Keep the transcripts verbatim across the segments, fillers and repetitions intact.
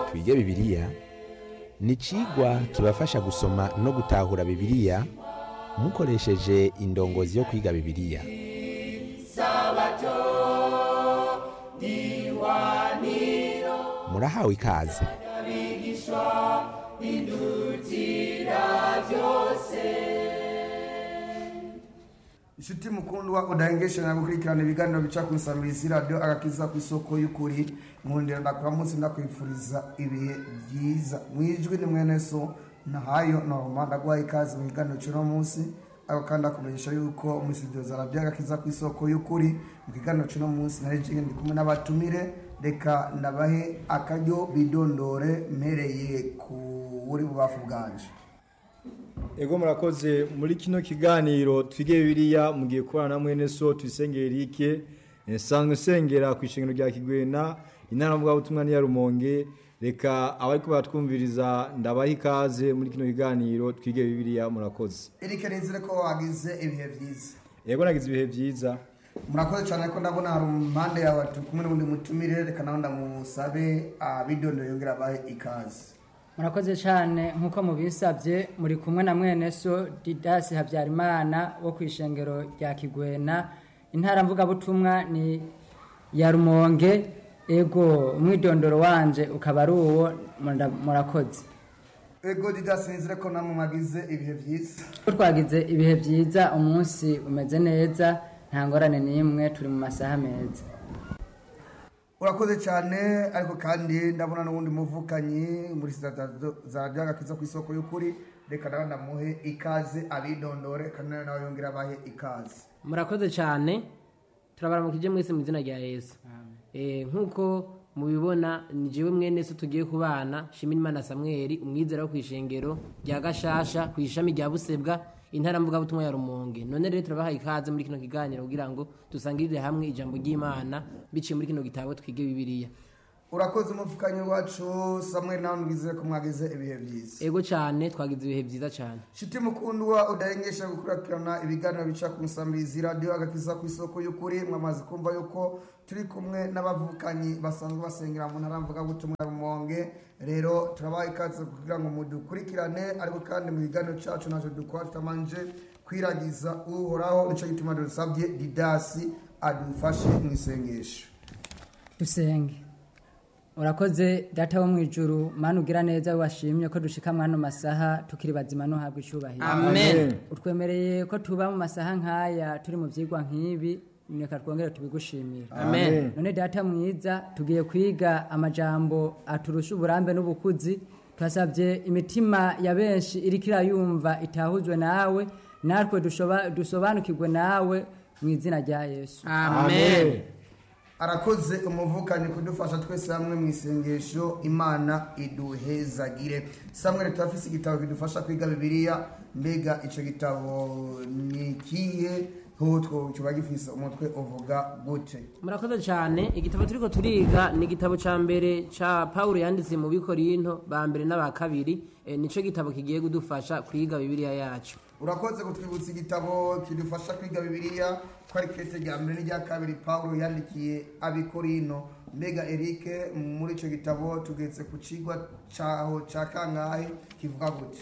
twige bibiliya ni icigwa kibafasha gusoma no gutahura bibiliya mukoresheje indongozi yo kwiga bibiliya. Murahawe ikaze. Inshuti mukundwa udahengesha gukurikirana ibiganiro bica ku Nsamizi Radio agakiza ku isoko y'ukuri, nkundira ndakwa munsi ndakwifuriza ibihe byiza. Mwijwi ni mwene so nahayo norma ndagwaye ikaze mu biganiro cyo munsi, aho kandi akumenyesha yuko mu studio za Radio agakiza ku isoko y'ukuri mu biganiro cyo munsi nareje ndi kumwe n'abatumire. Reka ndabahe akaryo bidondore mpereye kuri bubafu bwanje. Ego murakoze. Muri kino kiganiro twige bibiliya mugiye kubana na mwene so Tuyisenge Eric, nsanzwe sengera ku ishengero rya Kigwena intara mvuga ubutumwa ni ya Rumonge. Reka abariko batwumviriza ndabaha ikaze muri kino kiganiro twige bibiliya. Murakoze. Eric, nizere ko wagize ibihe byiza. Ego nagize ibihe byiza. Murakoze cyane ko ndabona hari impande yawe tukumwe n'undi mutumire. Reka naho ndamusabe abidondore yongera abahe ikaze. Murakoze cyane nkuko mubisabye, muri kumwe na mwene so Didasi Habyarimana wo kwishengero rya Kigwena intara mvuga butumwa ni ya Rumonge. Ego umwidondoro wanje ukaba ari uwo. Murakoze. Ego Didasi, nizere ko namwe mwagize ibihe byiza. Twagize ibihe byiza, umunsi umeze neza, nta ngorane n'imwe, turi mu masaha meza. Urakoze cyane. Ariko kandi ndabona n'ubundi muvukanyi muri za Radio agakiza ku isoko y'ukuri. Reka nawe ndamuhe ikaze abidondore kandi nawe yongera abahe ikaze. Murakoze cyane. Turabaramukije mwese mu izina rya Yesu. Eh nkuko mubibona ni jewe mwene so tugiye kubana Shimimana Samuel, umwizera wo kwishengero rya Gashasha ku ishami rya Busebwa intara mvuga butumwa ya Rumonge. None rero turabaha ikaze muri kino kiganiro kugira ngo dusangirire hamwe ijambo ry'Imana biciye muri kino gitabo twige bibiliya. Urakoze umuvukanyi wacu Samuel, nawe ngize ko mwagize ibihe byiza. Ego cyane, twagize ibihe byiza cyane. Shiti mukundwa udahengesha gukurikirana ibiganiro bica ku Nsamizi Radio agakiza ku isoko y'ukuri, mwamaze kumva yuko turi kumwe n'abavukanyi basanzwe basengera mu ntara mvuga butumwa ya Rumonge. Rero turabaha ikaze kugira ngo mudukurikirane, ariko kandi mu biganiro cyacu naje dukora tutamanje kwiragiza uhoraho. Nico gituma dusabye Didasi adufashe mu isengesho. Dusenge. Urakoze data wo mwijuru, Mana ugira neza, washimye ko dushika mwano masaha tukiri bazima no habwa icubahiro. Amen. Utwemereye ko tuba mu masaha nkaya turi mu vyigwa nkibi, neka twongere tubigushimira. Amen. None data mwiza, tugiye kwiga amajambo aturusha uburambe n'ubukuzi. Twasabye imitima ya benshi irikira yumva itahuzwe nawe, natwe dusobanukirwe nawe mu izina rya Yesu. Amen. Arakoze umuvukanyi kudufasha twese hamwe mu isengesho. Imana iduhezagire. Samuel, turafise igitabo kidufasha kwiga bibiliya. Mbega ico gitabo ni kihe? Hutwo cyuba gifise umutwe uvuga gute? Murakoze cyane. Igitabo turiko turiga ni igitabo ca mbere ca Paulo yanditse mu Bikorinto ba mbere n'aba kabiri. E, nico gitabo kigiye kudufasha kwiga bibiliya yacu. Urakoze kutwibutsa igitabo kidufasha kwiga bibiliya ko ari kete rya mbere n'irya kabiri Paulo yandikiye Abikorino. Mbega Eric, muri ico gitabo tugeze ku cigwa caho ca kangahe kivuga gute?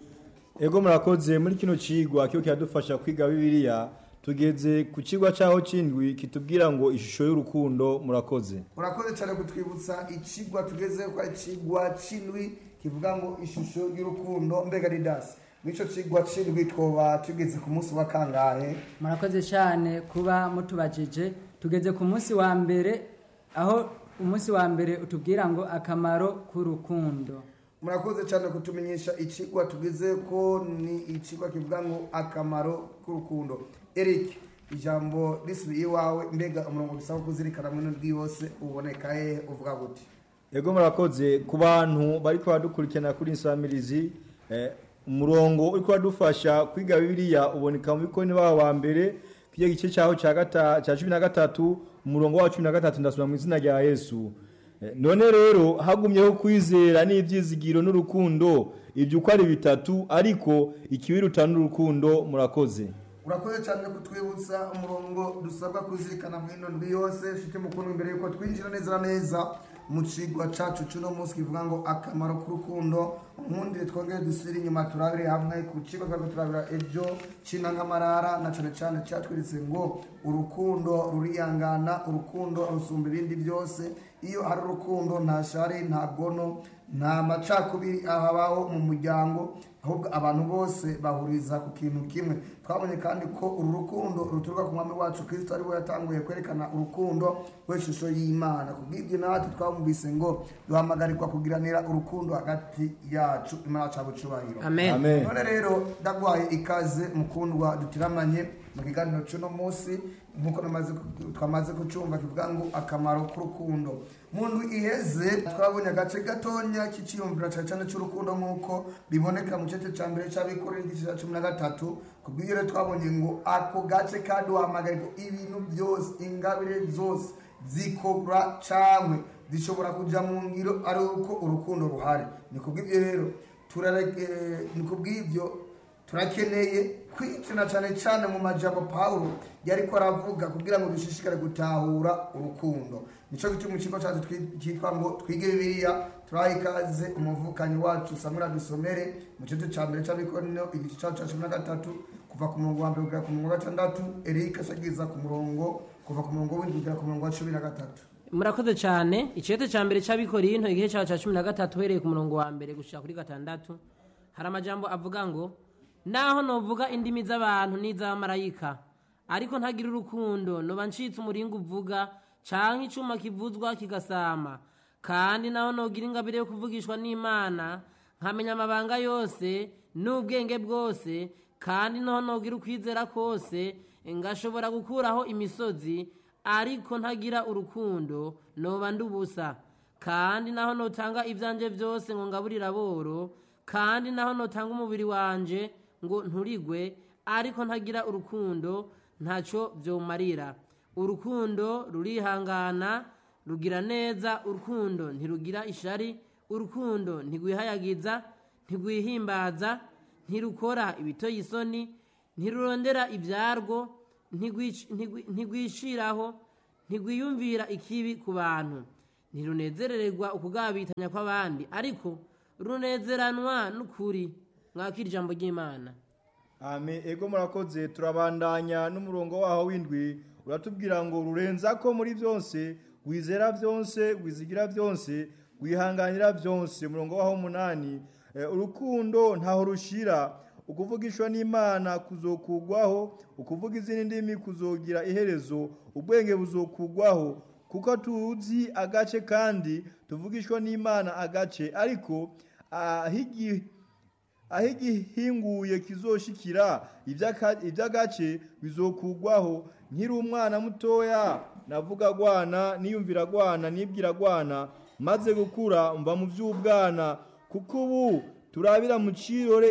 Ego murakoze. Muri kino cigwa cyo cyadufasha kwiga bibiliya tugeze ku cigwa caho cindwi kitubwira ngo ishusho y'urukundo. Murakoze. Urakoze cyane kutwibutsa icigwa tugeze ko ari cigwa cindwi kivuga ngo ishusho y'urukundo. Mbega Didasi, mico cigwa cindwi twoba tugeze ku munsi wa kangahe? Murakoze cyane kuba mutubajije. Tugeze ku munsi wa mbere, aho umunsi wa mbere utubwira ngo akamaro k'urukundo. Murakoze cyane kutumenyesha icigwa tugeze ko ni icigwa kivuga ngo akamaro k'urukundo. Eric, ijambo risubiye iwawe. Mbega umurongo bisaba kuzirikana mwe n'ubwi wose uboneka he uvuga gute? Ego murakoze. Ku bantu bariko badukurikirana kuri Nsamirizi, eh, umurongo uriko badufasha kwiga bibiliya uboneka mu Bikorinto ba mbere kiye gice cyaho ca gatatu ca cumi na gatatu umurongo wa cumi na gatatu. Ndasubira mu izina rya Yesu. Eh, none rero hagumyeho kwizera n'ivyizigiro n'urukundo, ibyo uko ari bitatu, ariko ikibiruta n'urukundo. Murakoze. Urakoze cyane kutwibutsa umurongo dusabwa kuzirikana mu ino ndwi yose. Shite mukuru imbere yuko twinjira neza neza mu cigwa cacu cuno munsi kivuga ngo akamaro k'urukundo. Nkundire twongere dusubire inyuma turabire hamwe ku cigwa twari turabira ejo c'intangamarara, na cane cane catwiritse ngo urukundo ruriyangana, urukundo rusumba ibindi byose. Iyo hari urukundo nta shari, nta gono, nta macakubiri ahabaho mu muryango, ahubwo abantu bose bahuriza ku kintu kimwe. Twabonye kandi ko uru rukundo ruturuka ku mwami wacu Kristo, ari we yatanguye kwerekana urukundo rw'ishusho y'Imana. Kubw'ibyo natwe twamubise ngo duhamagarirwa kugiranira urukundo hagati yacu, Imana yacu abicubahiro. Amen. Amen. None rero ndagwaye ikaze mukundwa dutiramanye mu kiganiro cy'uno munsi, nkuko namaze twamaze kucumva kivuga ngo akamaro k'urukundo. Mu ndwi iheze twabonye agace gatonya k'iciyumviro cyane cyane cy'urukundo nk'uko biboneka mu cece ca mbere c'abikorera igice ca cumi na gatatu. Kubw'ibyo rero twabonye ngo ako gace kaduhamagarirwa ibintu byose, ingabire zose zikora camwe zishobora kuja mu ngiro ari uko urukundo ruhari. Ni kubw'ibyo rero turareke ni kubw'ibyo turakeneye kwicana cyane cyane mu majambo Paulo yariko aravuga kugira ngo dushishikare gutahura urukundo. Nico gituma mu kigo cyacu cyitwa ngo twige Bibiliya. Turaha ikaze umuvukanyi wacu Samuel dusomere mu gice cya mbere cy'abikorino igice cya cumi na gatatu kuva ku murongo wa mbere kugera ku murongo wa gatandatu. Eric ashagiza ku murongo kuva ku murongo w'indwi kugera ku murongo wa cumi na gatatu. Murakoze cyane. Icete cya mbere cy'abikorino igice cya cumi na gatatu uhereye ku murongo wa mbere gushika kuri gatandatu, hari amajambo avuga ngo naho novuga indimi z'abantu n'iz'abamarayika ariko ntagira urukundo noba ncitse umuringa uvuga canke icuma kivuzwa kigasama. Kandi naho nogira ingabire yo kuvugishwa n'Imana nkamenya amabanga yose n'ubwenge bwose, kandi naho nogira ukwizera kose ngashobora gukuraho imisozi, ariko ntagira urukundo noba ndubusa. Kandi naho notanga ivyanje byose ngo ngaburira boro, kandi naho notanga umubiri wanje ngo nturigwe, ariko ntagira urukundo ntaco vyomarira. Urukundo rurihangana, rugira neza, urukundo ntirugira ishari, urukundo ntigwihayagiza, ntigwihimbaza, ntirukora ibitoye isoni, ntirurondera ivyarwo, ntigwishiraho, ntigwiyumvira ikibi ku bantu, ntirunezerererwa ukugabitanya kw'abandi, ariko runezeranwa n'ukuri. Mwakira ijambo ry'Imana. Amen. Ego murakoze. Turabandanya n'umurongo waho w'indwi, uratubwira ngo rurenza ko muri byose, wizera byose, wizigira byose, wihanganira byose. Umurongo waho umunani, e, urukundo ntaho rushira, ukuvugishwa n'Imana kuzokugwaho, ukuvuga izindi ndimi kuzogira iherezo, ubwenge buzokugwaho, kuko tuzi agace kandi tuvugishwa n'Imana agace, ariko ahigi aho igihinguye kizoshikira iby'agace bizokugwaho. Nkiri umwana mutoya navuga gwana, niyumvira gwana, nibwira gwana, maze gukura mva mu by'ubwana, kuko ubu turabira mu cirore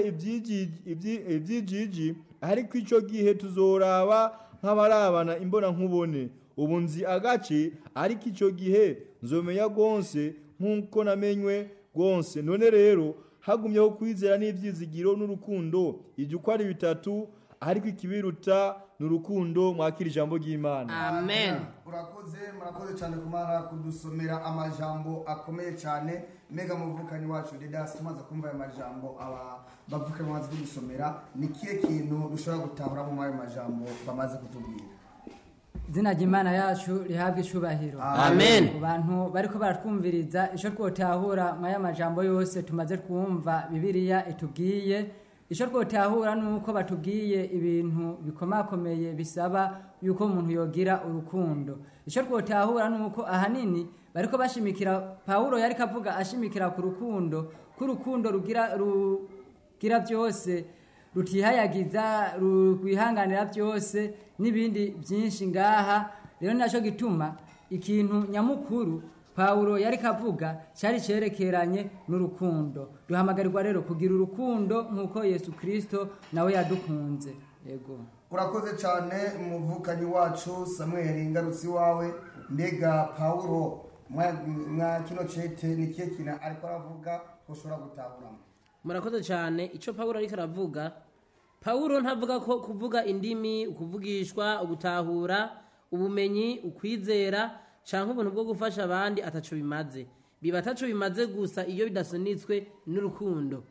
ibyijiji, ariko ico gihe tuzoraba nk'abarabana imbona nkubone. Ubu nzi agace, ariko ico gihe nzomenya gonse nk'uko namenywe gonse. None rero hagumyeho kwizera n'ibyizigiro n'urukundo, ibyo uko ari bitatu, ariko ikibiruta n'urukundo. Mwakira ijambo ry'Imana. Amen. Urakoze, murakoze cyane kumara kudusomera amajambo akomeye cyane. Mega muvukanyi wacu Didas, tumaze kumva aya majambo aba bavukanyi bamaze kudusomera, ni kiye kintu dushobora gutahura mu ayo majambo bamaze kutubwira? Izina ry'Imana yacu rihabwe icubahiro. Amen. Abantu bariko baratwumviriza ico twotahura mu aya majambo yose tumaze kumva Bibiliya itubwiye, ico twotahura nuko batubwiye ibintu bikomakomeye bisaba yuko umuntu yogira urukundo. Ico twotahura nuko ahanini bariko bashimikira, Paulo yari kavuga ashimikira ku rukundo, ku rukundo rugira rugira byose, rutihayagiza, rwihanganira byose n'ibindi byinshi ngaha. Rero naco gituma ikintu nyamukuru Paulo yari kavuga cyari cerekeranye n'urukundo. Duhamagarirwa rero kugira urukundo nk'uko Yesu Kristo nawe yadukunze. Yego. Urakoze cyane umuvukanyi wacu Samuel ngarutsi wawe. Mbega Paulo mwa kino cete ni kiye kina ariko aravuga ushobora gutahuramo? Murakoze cyane. Ico Paulo ariko aravuga, Paulo ntavuga ko kuvuga indimi, ukuvugishwa, ugutahura, ubumenyi, ukwizera, canke ubuntu bwo gufasha abandi ataco bimaze, biba ataco bimaze gusa iyo bidasunitswe n'urukundo.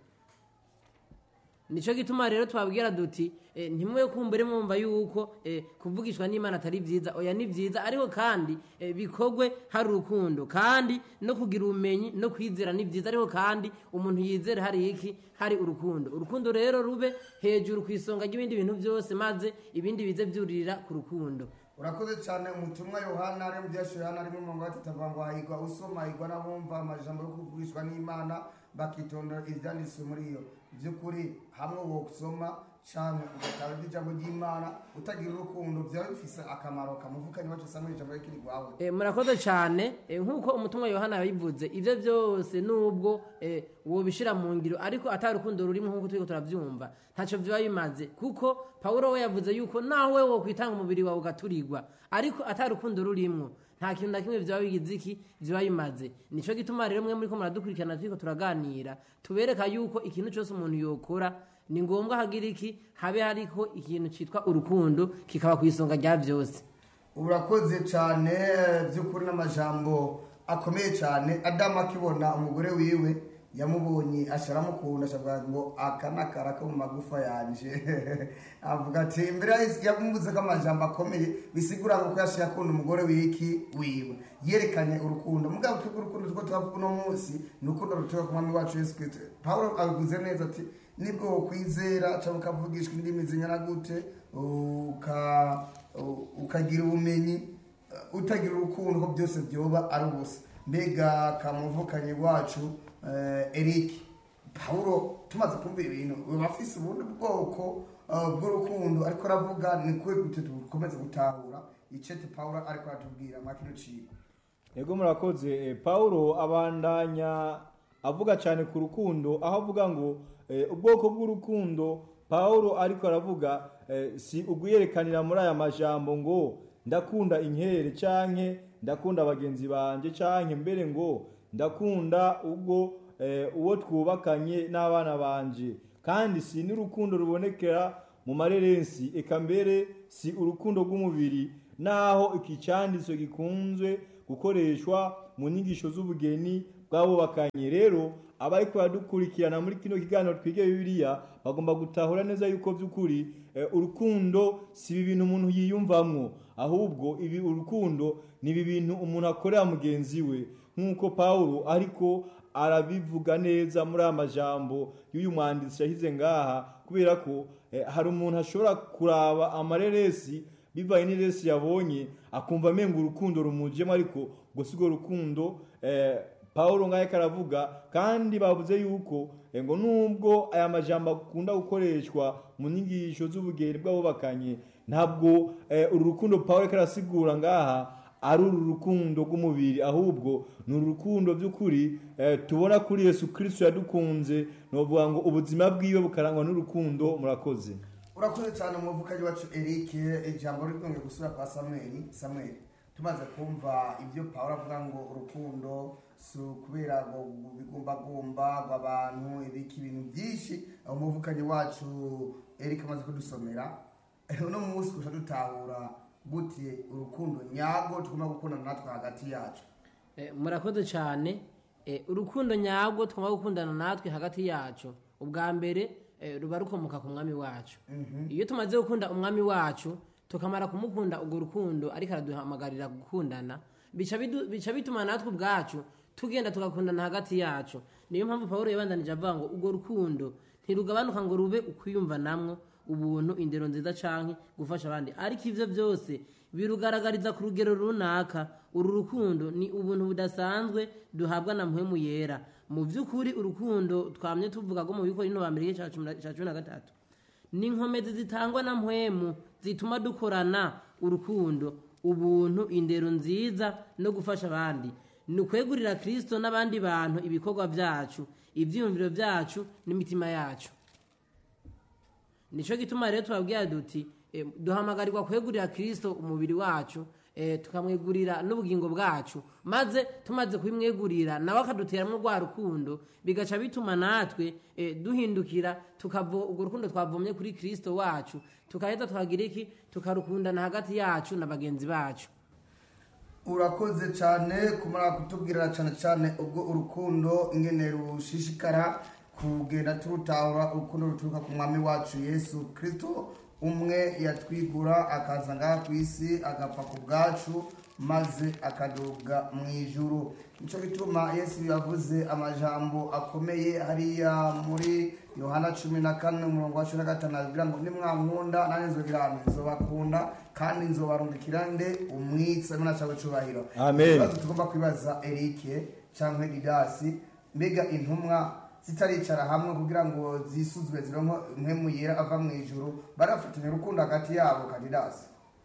Nico gituma rero twabwira duti eh, ntimwe kumbere mwumva yuko eh, kuvugishwa n'Imana atari vyiza, oya ni vyiza, ariko kandi eh, bikogwe hari urukundo, kandi no kugira ubumenyi no kwizera ni vyiza, ariko kandi umuntu yizere hari iki, hari urukundo. Urukundo rero rube hejuru kwisonga ry'ibindi bintu byose, maze ibindi bize vyuririra ku rukundo. Urakoze cyane. Umutumwa Yohana ari mu byasho Yohana ari mu mongo atavangwa higwa usoma higwa nabumva amajambo yo kuvugishwa n'Imana bakitondera ivyanditswe muri iyo by'ukuri hamwe wo kusoma cyane ugatanga ijambo ry'Imana utagira urukundo byawe bifise akamaro kamuvukanye wacu samwe ijambo y'ikiri gwawe. Eh, murakoze cyane eh, nkuko umutumwa Yohana yabivuze, ivyo byose nubwo eh, wo bishira mu ngiro ariko atari urukundo rurimo nkuko turiko turavyumva ntaco vyo bimaze, kuko Paulo we yavuze yuko nawe wo kwitanga umubiri wawe ugaturirwa ariko atari urukundo rurimo nta kintu na kimwe vyaba bigize iki vyaba bimaze. Nico gituma rero mwe muriko muradukurikirana turiko turaganira tubereka yuko ikintu cyose umuntu yokora ni ngombwa hagira iki habe hariko ikintu citwa urukundo kikaba kwisonga rya vyose. Urakoze cyane by'ukuri n'amajambo akomeye cyane. Adamu akibona umugore wiwe yamubonye asharamukunda ashavuga ngo akanakara ko mu magufa yanje avuga ati imbere yamubuze ko amajambo akomeye bisigura ngo yashiye akunda umugore wiki wiwe, yerekanye urukundo. Mugabo twiko urukundo two twavuga no munsi nukundo rutuye ku mwami wacu Yesu Kristo. Paulo avuze neza ati nibwo kwizera cyangwa ukavugishwa indimi zingana gute uka ukagira ubumenyi utagira urukundo ko byose byoba ari ubusa. Mbega kamuvukanye wacu uh, Eric Paulo tumaze kumva ibintu bafise ubundi bwoko uh, bw'urukundo ariko aravuga ni kwe gute dukomeze gutahura icete Paulo ariko atubwira makino ciye. Yego murakoze. eh, Paulo abandanya avuga cyane ku rukundo aho avuga ngo eh, ubwoko bw'urukundo Paulo ariko aravuga eh, si uguyerekanira muri aya majambo ngo ndakunda inkere canke ndakunda abagenzi banje canke mbere ngo ndakunda ubwo eh, uwo twubakanye n'abana banje, kandi si n'urukundo rubonekera mu marerensi, eka mbere si urukundo rw'umubiri, naho iki cyanditswe gikunzwe gukoreshwa mu nyigisho z'ubugeni bw'abubakanye. Rero abariko badukurikirana muri kino kiganiro twige Bibiliya bagomba gutahura neza yuko by'ukuri eh, urukundo si ibintu umuntu yiyumvamwo, ahubwo ibi urukundo ni ibintu umuntu akorera mugenzi we, nkuko Paulo ariko arabivuga neza muri amajambo y'uyu mwanditsi yahize ngaha, kubera ko eh, hari umuntu ashobora kuraba amareresi bivaye n'iresi yabonye akumva amenga urukundo rumujemo, ariko gusiga urukundo eh, Paulo ngaye karavuga. Kandi bavuze yuko eh, ngo nubwo aya majambo akunda gukoreshwa mu nyigisho z'ubugeni bw'abubakanye, ntabwo eh, uru rukundo Paulo karasigura ngaha ari uru rukundo rw'umubiri, ahubwo ni urukundo by'ukuri eh, tubona kuri Yesu Kristo yadukunze, novuga ngo ubuzima bwiwe bukarangwa n'urukundo. Murakoze. Urakoze cyane umuvukanyi wacu Eric. Ijambo rikunge gusura kwa Samuel. Samuel tumaze kumva ibyo Paulo avuga ngo urukundo so kubera ngo bigumbagumba abantu ibiki ibintu byinshi, umuvukanyi wacu Eric amaze kudusomera uno munsi kusha dutahura gute urukundo nyago tugomba gukundana natwe hagati yacu. Eh, murakoze cyane. Eh, urukundo nyago tugomba gukundana natwe hagati yacu, ubwa mbere eh, ruba rukomoka ku mwami wacu. mm -hmm. Iyo tumaze gukunda umwami wacu tukamara kumukunda urwo rukundo ariko araduhamagarira gukundana, bica bica bituma natwe ubwacu tugenda tugakundana hagati yacu. Niyo mpamvu Paulo yabandanije avuga ngo urwo rukundo ntirugabanuka ngo rube ukwiyumva namwo ubuntu, indero nziza canke gufasha abandi, ariko ivyo byose birugaragariza ku rugero runaka. Uru rukundo ni ubuntu budasanzwe duhabwa na mpwemu yera. Mu vy'ukuri urukundo twamye tuvuga ngo mu Bikorino ba mbere ca cumi na gatatu ni inkomezi zitangwa na mpwemu zituma dukorana urukundo, ubuntu, indero nziza no gufasha abandi. Ni ukwegurira Kristo n'abandi bantu ibikorwa vyacu, ivyiyumviro vyacu n'imitima yacu. Nico gituma rero twabwiye duti eh, duhamagarirwa kwegurira Kristo umubiri wacu, eh, tukamwegurira n'ubugingo bwacu, maze tumaze kubimwegurira nawe akaduteramwo rwa rukundo, bigaca bituma natwe eh, duhindukira tukavo urwo rukundo twavomye kuri Kristo wacu, tukaheza tukagira iki tukarukundana hagati yacu na bagenzi bacu. urakoze cyane kumara kutubwirira cyane cyane ubwo urukundo ingene rushishikara kugenda turutahura urukundo ruturuka ku mwami wacu Yesu Kristo umwe yatwigura akaza ngaha ku isi agapfa ku bwacu maze akaduga mu ijuru. Nico gituma Yesu yavuze amajambo akomeye hariya muri Yohana cumi na kane umurongo wa cumi na gatanu avuga ngo nimwankunda nanjye nzogira nzobakunda kandi nzobarungikira nde umwitsa imana cyawe cubahiro. Amen. Tugomba kwibaza Eric cyangwa Didasi, mbega intumwa zitaricara hamwe kugira ngo zisuzwe zironko impemu yera ava mu ijuru barafatanya urukundo hagati yabo Didasi?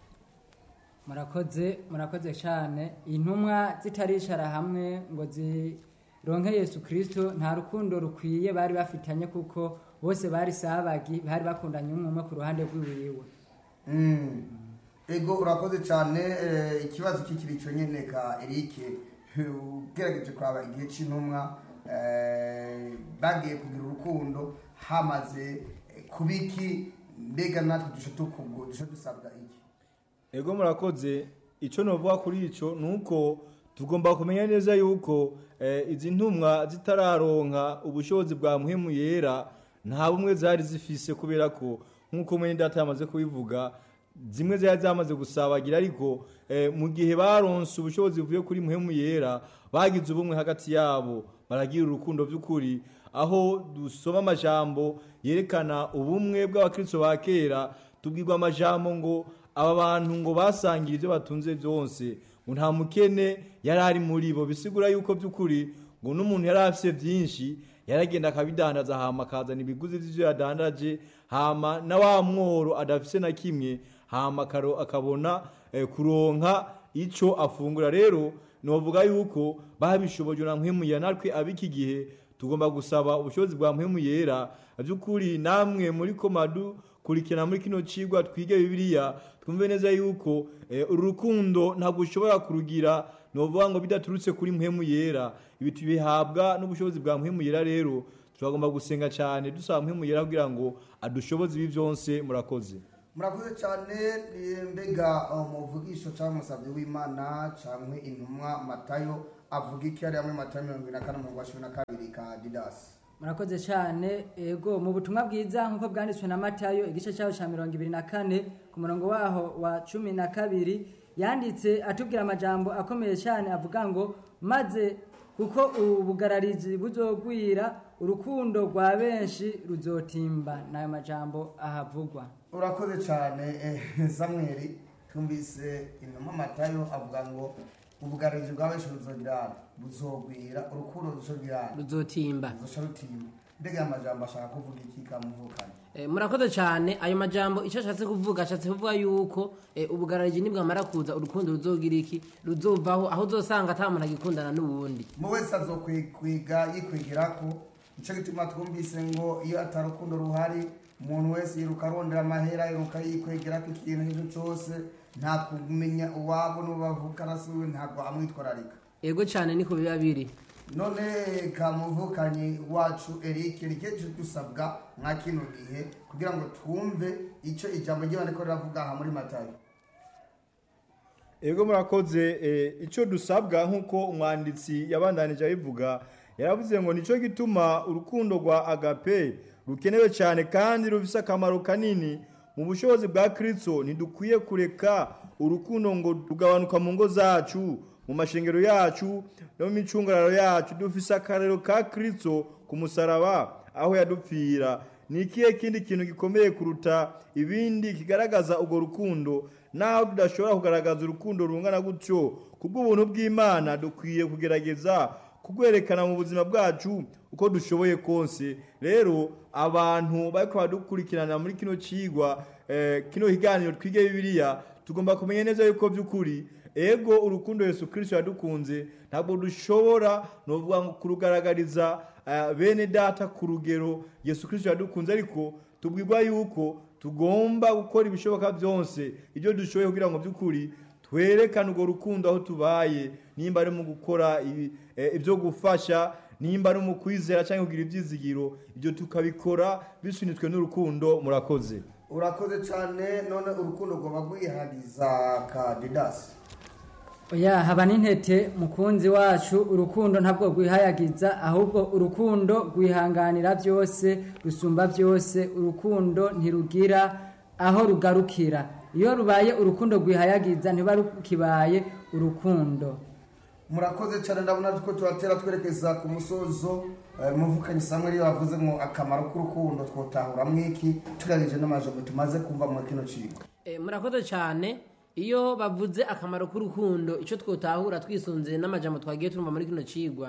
murakoze murakoze cyane. Intumwa zitaricara hamwe ngo zironke Yesu Kristo nta rukundo rukwiye bari bafitanye kuko bose bari sabagi bari bakundanye umwe ku ruhande rw'iwiwe. Mm. Ego urakoze cyane. eh, ikibazo kikiri cyo nyene ka Eric ugerageje kwaba igihe cy'intumwa eh, bagiye kugira urukundo hamaze kubiki mbega natwe dusha tukugo dusha dusabwa iki? Ego murakoze. Ico novuga kuri ico nuko tugomba kumenya neza yuko eh, izi ntumwa zitararonka ubushobozi bwa muhemu yera nta bumwe zari zifise kubera ko nkuko mwene data yamaze kubivuga zimwe zari zamaze gusabagira ariko eh, mu gihe baronse ubushobozi buvuye kuri muhemu yera bagize ubumwe hagati yabo baragira urukundo by'ukuri aho dusoma amajambo yerekana ubumwe bw'abakristo ba kera tubwirwa amajambo ngo aba bantu ngo basangira ibyo batunze byose ngo nta mukene yari ari muri bo bisigura yuko by'ukuri ngo n'umuntu yari afite byinshi yaragenda akabidandaza hama akazana ibiguzi by'ibyo yadandaje hama na wa mworo adafise na kimwe hama akabona eh, kuronka ico afungura. Rero novuga yuko babishoboje na mpemu ya natwe abiki gihe tugomba gusaba ubushobozi bwa mpemu yera by'ukuri namwe muri komadu kurikirana muri kino cigwa twige Bibiliya twumve neza yuko eh, urukundo ntabwo ushobora kurugira novuga ngo bidaturutse kuri mpemu yera ibi tubihabwa n'ubushobozi bwa mpemu yera. Rero turagomba gusenga cyane dusaba mpemu yera kugira ngo adushoboze ibi byose. Murakoze murakoze cyane. Mbega umuvugisho cyangwa umusabyi w'Imana cyangwa intumwa Matayo avuga iki ari muri Matayo mirongo ibiri na kane umurongo wa cumi na kabiri ka Didasi? Murakoze cyane. Ego mu butumwa bwiza nkuko bwanditswe na Matayo igice cyaho cya mirongo ibiri na kane ku murongo waho wa cumi na kabiri yanditse atubwira amajambo akomeye cyane avuga ngo maze kuko ubugararizi buzogwira urukundo rwa benshi ruzotimba. Nayo majambo ahavugwa. Urakoze cyane eh, Samuel. Tumvise intumwa Matayo avuga ngo ubugararizi bwa benshi buzogira buzogwira urukundo ruzogira ruzotimba ruzotimba. Mbega amajambo ashaka kuvuga iki kamuvukanye? Eh, murakoze cyane. Ayo majambo icyo ashatse kuvuga ashatse kuvuga yuko eh, ubugarariji nibwamara kuza urukundo ruzogira iki ruzovaho aho uzosanga ata muntu agikundana n'ubundi mu wese azokwiga yikwigera ko. Nico gituma twumvise ngo iyo atarukundo ruhari umuntu wese yiruka arondera amahera yiruka yikwegera ko ikintu hijo cyose nta kumenya uwabo n'ubavukana siwe ntabwo amwitwararika. ego cyane niko biba biri. None kamuvukanye wacu Eric rikeje dusabwa nka kino gihe kugira ngo twumve ico ijambo ry'Imana ko riravuga aha muri Matayo. Ego murakoze. eh, ico dusabwa nkuko umwanditsi yabandanije abivuga yaravuze ngo nico gituma urukundo rwa agape rukenewe cyane kandi rufise akamaro kanini mu bushobozi bwa Kristo. Ntidukwiye kureka urukundo ngo rugabanuka mu ngo zacu mu mashengero yacu no mu micungararo yacu. Dufise akarero ka Kristo ku musaraba aho yadupfira. Ni ikihe kindi kintu gikomeye kuruta ibindi kigaragaza urwo rukundo? Naho tudashobora kugaragaza urukundo rungana gutyo kubw'ubuntu bw'Imana dukwiye kugerageza kugwerekana mu buzima bwacu uko dushoboye konse. Rero abantu bariko badukurikirana muri kino cigwa eh, kino higaniro twige Bibiliya tugomba kumenya neza yuko by'ukuri ego urukundo Yesu Kristo yadukunze ntabwo dushobora novuga ngo kurugaragariza uh, bene data ku rugero Yesu Kristo yadukunze, ariko tubwirwa yuko tugomba gukora ibishoboka byose ibyo dushoboye kugira ngo by'ukuri twerekane urwo rukundo aho tubaye, nimba ari mu gukora ibyo gufasha, nimba ari mu kwizera cyangwa kugira ibyizigiro, ibyo tukabikora bisunitswe n'urukundo. Murakoze. Urakoze cyane. None urukundo rwaba rwihariza ka Didasi? oya haba n'intete mukunzi wacu urukundo ntabwo rwihayagiza ahubwo urukundo rwihanganira byose rusumba byose urukundo ntirugira aho rugarukira iyo rubaye urukundo rwihayagiza ntiba rukibaye urukundo. murakoze cyane ndabona ko turatera twerekeza ku musozo muvukanye Samuel yavuze ngo akamaro k'urukundo twotahuramwo iki tugarije n'amajambo tumaze kumva mu kino cigwa. Eh, murakoze cyane iyo bavuze akamaro k'urukundo icyo twotahura twisunze n'amajambo twagiye turumva muri kino cigwa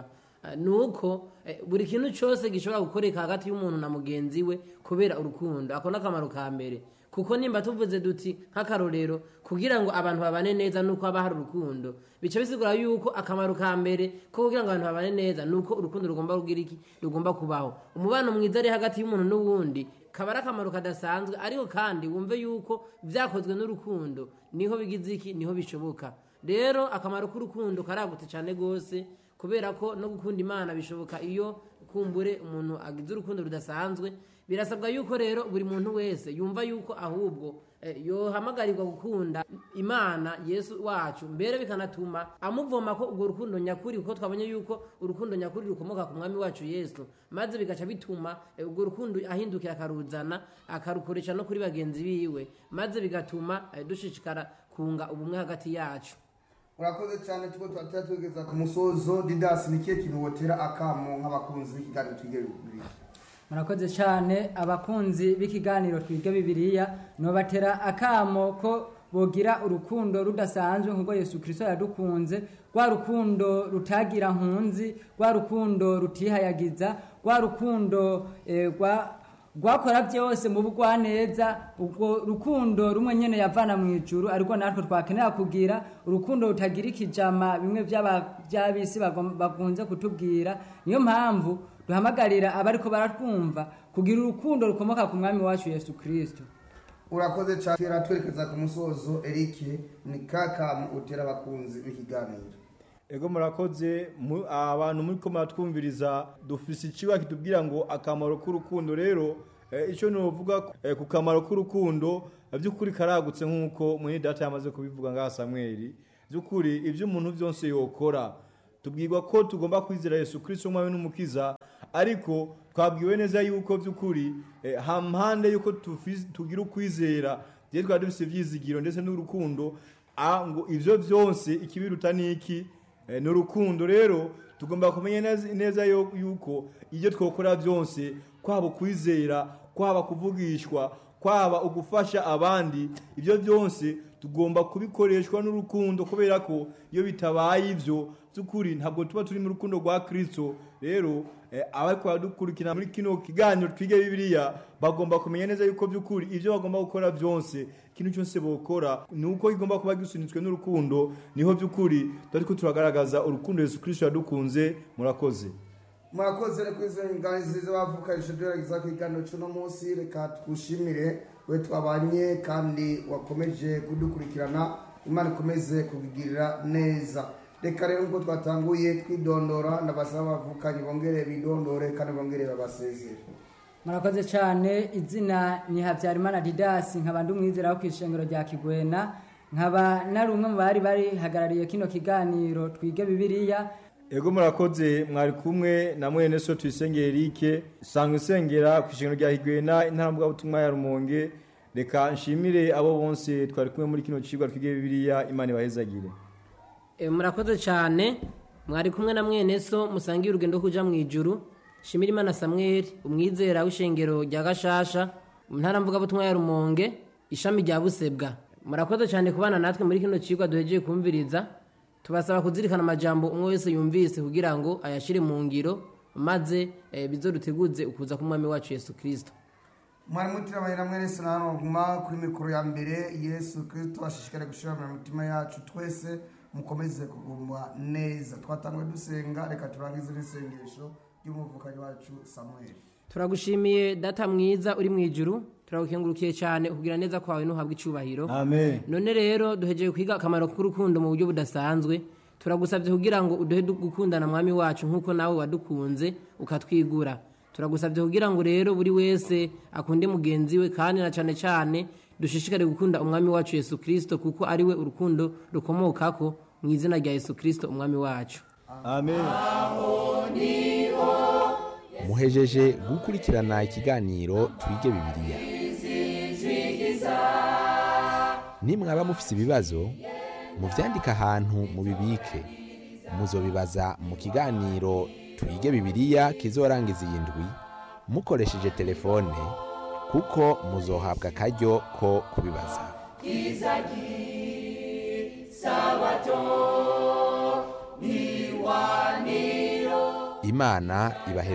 nuko buri kintu cyose gishobora gukoreka hagati y'umuntu na mugenzi we kubera urukundo ako n'akamaro ka mbere kuko nimba tuvuze duti nk'akarorero kugira ngo abantu babane neza nuko haba hari urukundo bica bisigura yuko akamaro ka mbere ko kugira ngo abantu babane neza nuko urukundo rugomba kugira iki rugomba kubaho umubano mwiza ari hagati y'umuntu n'uwundi kaba ari akamaro kadasanzwe ariko kandi wumve yuko byakozwe n'urukundo niho bigize iki niho bishoboka. Rero akamaro k'urukundo karagutse cyane gose kubera ko no gukunda Imana bishoboka iyo kumbure umuntu agize urukundo rudasanzwe. Birasabwa yuko rero buri muntu wese yumva yuko ahubwo eh, yohamagarirwa gukunda Imana Yesu wacu mbere bikanatuma amuvoma ko urwo rukundo nyakuri kuko twabonye yuko urukundo nyakuri rukomoka ku mwami wacu Yesu maze bigaca bituma eh, urwo rukundo ahindukira akaruzana akarukoresha no kuri bagenzi biwe maze bigatuma eh, dushishikara kunga ubumwe hagati yacu. Urakoze cyane tuko twatera tugeza ku musozo Didas nikiye kintu wotera akamo nk'abakunzi b'ikiganiro twige bibiri. Murakoze cyane abakunzi b'ikiganiro twige bibiliya no batera akamo ko bogira urukundo rudasanzwe nk'uko Yesu Kristo yadukunze rwa rukundo rutagira nkunzi rwa rukundo rutihayagiza rwa rukundo eh, rwa gwakora byose mu bugwa neza ubwo rukundo rumwe nyene yavana mu ijuru ariko natwe twakenera kugira urukundo rutagira ikijama bimwe by'abisi bagunze kutubwira. Niyo mpamvu duhamagarira abariko baratwumva kugira urukundo rukomoka ku mwami wacu Yesu Kristo. Urakoze cyane twerekeza ku musozo Eric ni kaka utera abakunzi b'ikiganiro. Ego murakoze abantu muri ko matwumviriza dufise iciwa kitubwira ngo akamaro k'urukundo rero eh, ico no vuga eh, ku kamaro k'urukundo by'ukuri karagutse nkuko muri data yamaze kubivuga nga Samuel by'ukuri ivyo umuntu byonse yokora tubwirwa ko tugomba kwizera Yesu Kristo umwami n'umukiza ariko twabwiwe neza yuko by'ukuri eh, hampande yuko tugira ukwizera je twari dufise ivyizigiro ndetse n'urukundo ngo ivyo byonse ikibiruta niki E, nurukundo rero tugomba kumenya neza, neza yuko iyo twokora byonse kwaba kwizera kwaba kuvugishwa kwaba ugufasha abandi ibyo byonse tugomba kubikoreshwa n'urukundo kubera ko iyo bitabaye ivyo by'ukuri ntabwo tuba turi mu rukundo rwa Kristo. Rero eh, abako badukurikira muri kino kiganiro twige bibiliya bagomba kumenya neza yuko by'ukuri ivyo bagomba gukora byonse kintu cyose bokora nuko igomba kuba gisunitswe n'urukundo niho by'ukuri turiko turagaragaza urukundo Yesu Kristo yadukunze. Murakoze murakoze reko izo nganzi z'abavukanye byo kiganiro cy'uno munsi reka tugushimire we twabanye kandi wakomeje kudukurikirana Imana ikomeze kubigirira neza. Reka rero ngo twatanguye twidondora ndabasaba bavukanye bongere bidondore kandi bongere babasezere. Murakoze cyane izina ni Habyarimana Didas nkaba ndumwizera wo kwishengero rya Kigwena nkaba nari umwe mu bari bari hagarariye kino kiganiro twige bibiliya. Ego murakoze mwari kumwe na mwene so tuyisengera Eric sangwe sengera kwishengero rya Kigwena intambwe butumwa ya Rumonge. Reka nshimire abo bonse twari kumwe muri kino cigwa twige bibiliya Imana ibahezagire. E, murakoze cyane mwari kumwe na mwene so musangiye urugendo kuja mu ijuru shimira Imana Samuel umwizera w'ishengero rya Gashasha ntara mvuga butumwa ya Rumonge ishami rya Busebwa. Murakoze cyane kubana natwe muri kino cigwa duhejeje kumviriza tubasaba kuzirikana amajambo umwe wese yumvise kugira ngo ayashire mu ngiro maze e, bizoruteguze ukuza kumwami wacu Yesu Kristo. Mwari mutira bahera mwene sanano guma kuri mikoro ya mbere Yesu Kristo ashishikare gushira mu mutima yacu twese mukomeze kugumwa neza. Twatangwe dusenga reka turangize n'isengesho y'umuvukanyi wacu Samuel. Turagushimiye data mwiza uri mu ijuru turagukengurukiye cyane kugira neza kwawe no habwa icubahiro. Amen. None rero duhejeje kwiga akamaro k'urukundo mu buryo budasanzwe turagusabye kugira ngo uduhe gukundana mwami wacu nkuko nawe wadukunze ukatwigura. Turagusabye kugira ngo rero buri wese akunde mugenzi we kandi na cyane cyane dushishikare gukunda umwami wacu Yesu Kristo kuko ari we urukundo rukomokako mu izina rya Yesu Kristo umwami wacu. amen. muhejeje gukurikirana ikiganiro twige bibiliya. nimwaba mufise ibibazo muvyandika ahantu mubibike, muzobibaza mu kiganiro twige bibiliya kizorangiza iyi ndwi mukoresheje telefone, kuko muzohabwa akaryo ko kubibaza. Imana ibaheze.